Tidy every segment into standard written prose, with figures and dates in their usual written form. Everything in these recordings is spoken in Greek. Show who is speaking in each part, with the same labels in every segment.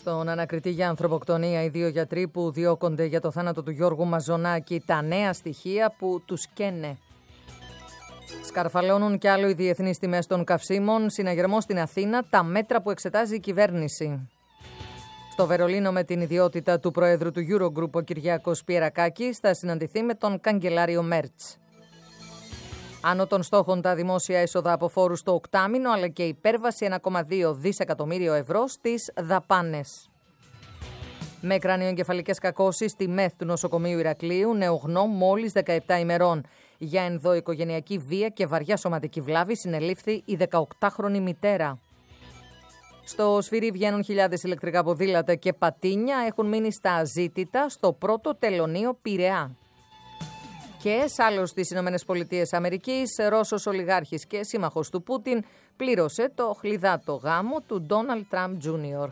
Speaker 1: Στον ανακριτή για ανθρωποκτονία, οι δύο γιατροί που διώκονται για το θάνατο του Γιώργου Μαζονάκη, τα νέα στοιχεία που τους καίνε. Σκαρφαλώνουν κι άλλο οι διεθνείς τιμές των καυσίμων, συναγερμό στην Αθήνα, τα μέτρα που εξετάζει η κυβέρνηση. Στο Βερολίνο, με την ιδιότητα του Προέδρου του Eurogroup, ο Κυριάκος Πιερακάκης θα συναντηθεί με τον καγκελάριο Μέρτς. Άνω των στόχων τα δημόσια έσοδα από φόρους στο οκτάμηνο, αλλά και υπέρβαση 1,2 δισεκατομμύριο ευρώ στις δαπάνες. Με κρανιοεγκεφαλικές κακώσεις στη ΜΕΘ του νοσοκομείου Ηρακλείου, νεογνώ μόλις 17 ημερών. Για ενδοοικογενειακή βία και βαριά σωματική βλάβη συνελήφθη η 18χρονη μητέρα. Στο Σφυρί βγαίνουν χιλιάδες ηλεκτρικά ποδήλατα και πατίνια έχουν μείνει στα αζήτητα στο πρώτο τελωνείο Πειραιά. Και άλλος στις ΗΠΑ, Ρώσος ολιγάρχης και σύμμαχος του Πούτιν, πλήρωσε το χλιδάτο γάμο του Ντόναλντ Τραμπ Τζούνιορ.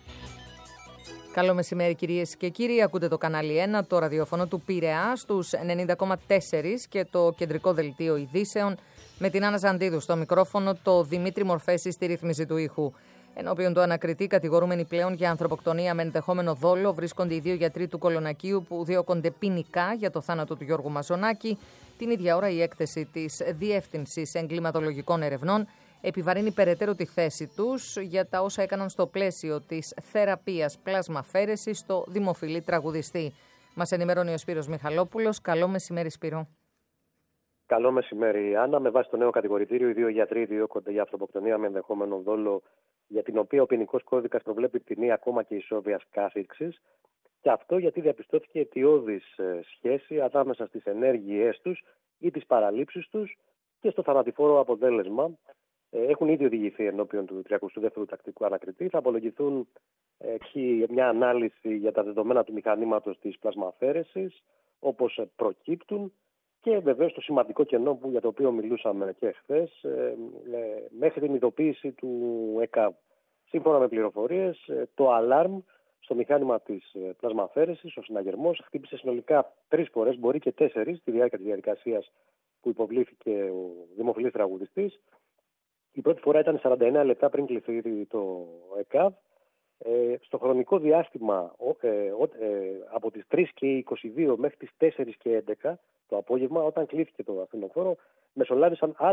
Speaker 1: Καλό μεσημέρι κυρίες και κύριοι, ακούτε το κανάλι 1, το ραδιόφωνο του Πειραιά στους 90,4 και το κεντρικό δελτίο ειδήσεων με την Άννα Ζαντίδου στο μικρόφωνο, το Δημήτρη Μορφέση στη ρύθμιση του ήχου. Ενώπιον του ανακριτή, κατηγορούμενοι πλέον για ανθρωποκτονία με ενδεχόμενο δόλο, βρίσκονται οι δύο γιατροί του Κολονακίου που διώκονται ποινικά για το θάνατο του Γιώργου Μαζονάκη. Την ίδια ώρα, η έκθεση της Διεύθυνσης Εγκληματολογικών Ερευνών επιβαρύνει περαιτέρω τη θέση τους για τα όσα έκαναν στο πλαίσιο της θεραπείας πλασμαφαίρεσης στο δημοφιλή τραγουδιστή. Μας ενημερώνει ο Σπύρος Μιχαλόπουλος. Καλό μεσημέρι, Σπύρο.
Speaker 2: Καλό μεσημέρι, Άννα. Με βάση το νέο κατηγορητήριο, οι δύο γιατροί διώκονται για ανθρωποκτονία με ενδεχόμενο δόλο, για την οποία ο ποινικός κώδικας προβλέπει ποινή ακόμα και ισόβιας κάθυρξης. Και αυτό γιατί διαπιστώθηκε αιτιώδης σχέση ανάμεσα στις ενέργειές τους ή τις παραλήψεις τους και στο θανατηφόρο αποτέλεσμα. Έχουν ήδη οδηγηθεί ενώπιον του 32ου τακτικού ανακριτή. Θα απολογηθούν μια ανάλυση για τα δεδομένα του μηχανήματος της πλασμαφαίρεσης, όπως προκύπτουν. Και βεβαίως το σημαντικό κενό για το οποίο μιλούσαμε και χθες, μέχρι την ειδοποίηση του ΕΚΑΒ. Σύμφωνα με πληροφορίες, το αλάρμ στο μηχάνημα της πλασμαφαίρεσης, ο συναγερμός, χτύπησε συνολικά 3 φορές, μπορεί και 4, στη διάρκεια της διαδικασίας που υποβλήθηκε ο δημοφιλής τραγουδιστής. Η πρώτη φορά ήταν 49 λεπτά πριν κληθεί το ΕΚΑΒ. Στο χρονικό διάστημα από τις 3 και 22 μέχρι τις 4 και 11 το απόγευμα, όταν κλείθηκε το ασθενοφόρο, μεσολάβησαν